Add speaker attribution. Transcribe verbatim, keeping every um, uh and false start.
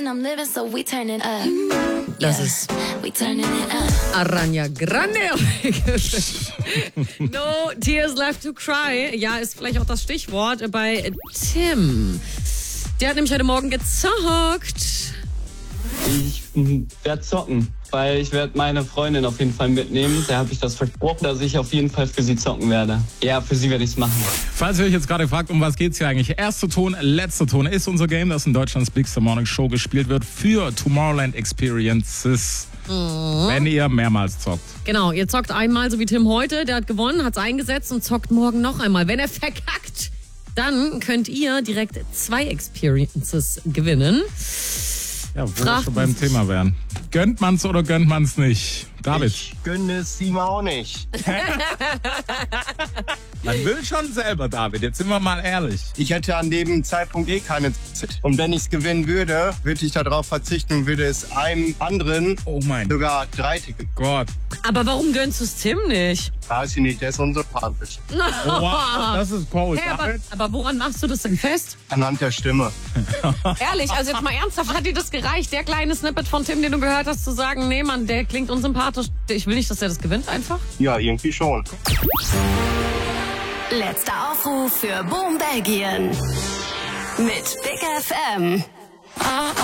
Speaker 1: and I'm living, so we turning up.
Speaker 2: Das ist
Speaker 1: We turning it up.
Speaker 2: Ariana Grande. No tears left to cry. Ja, ist vielleicht auch das Stichwort bei Tim. Der hat nämlich heute Morgen gezockt.
Speaker 3: Ich werde zocken, weil ich werde meine Freundin auf jeden Fall mitnehmen. Da habe ich das versprochen, dass ich auf jeden Fall für sie zocken werde. Ja, für sie werde ich es machen.
Speaker 4: Falls ihr euch jetzt gerade fragt, um was geht's hier eigentlich? Erster Ton, letzter Ton ist unser Game, das in Deutschlands Big Star Morning Show gespielt wird für Tomorrowland Experiences. Mhm. Wenn ihr mehrmals zockt.
Speaker 2: Genau, ihr zockt einmal, so wie Tim heute. Der hat gewonnen, hat es eingesetzt und zockt morgen noch einmal. Wenn er verkackt, dann könnt ihr direkt zwei Experiences gewinnen.
Speaker 4: Ja, wo wir schon beim Thema wären. Gönnt man's oder gönnt man's nicht? David.
Speaker 5: Ich gönne es ihm auch nicht.
Speaker 4: Man will schon selber, David. Jetzt sind wir mal ehrlich.
Speaker 5: Ich hätte an dem Zeitpunkt eh keine Zeit. Und wenn ich es gewinnen würde, würde ich darauf verzichten und würde es einem anderen
Speaker 4: oh mein
Speaker 5: sogar drei Tickets.
Speaker 4: Gott.
Speaker 2: Aber warum gönnst du es Tim nicht?
Speaker 5: Weiß ich nicht, der ist unsympathisch.
Speaker 4: Oh, wow, das ist cool.
Speaker 2: Hey, aber, aber woran machst du das denn fest?
Speaker 5: Anhand der Stimme.
Speaker 2: Ehrlich, also jetzt mal ernsthaft, hat dir das gereicht, der kleine Snippet von Tim, den du gehört hast, zu sagen, nee Mann, der klingt unsympathisch. Ich will nicht, dass er das gewinnt einfach?
Speaker 5: Ja, irgendwie schon.
Speaker 1: Letzter Aufruf für Boom Belgien. Mit Big F M.